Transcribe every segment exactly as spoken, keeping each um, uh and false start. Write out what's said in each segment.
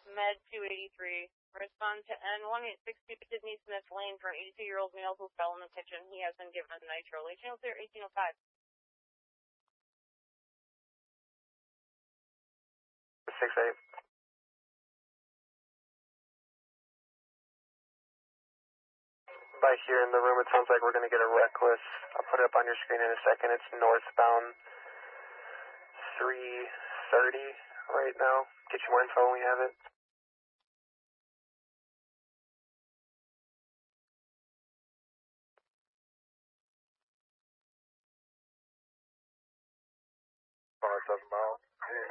Med two eighty-three. Respond to N one eight six two Sydney Smith Lane for an eighty-two-year-old male who fell in the kitchen. He has been given nitro. Late channel clear eighteen oh five. six eight. By here in the room, it sounds like we're going to get a reckless. I'll put it up on your screen in a second. It's northbound three thirty right now. Get you more info when we have it. five seven mile.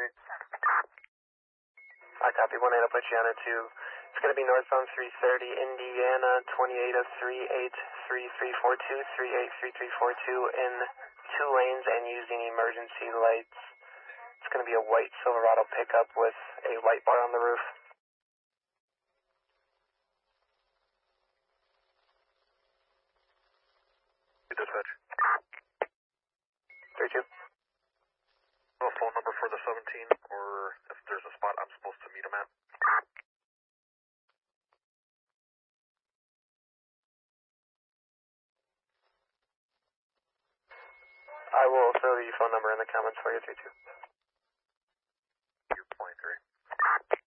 I copy one eight. I'll put you on it too. It's going to be northbound three thirty, Indiana, twenty-eight of three eight three three four two, three eight three three four two in two lanes and using emergency lights. It's going to be a white Silverado pickup with a light bar on the roof. Dispatch. three two. A phone number for the seventeen, or if there's a spot I'm supposed to meet him at. I will throw the phone number in the comments for you, three two. two point three.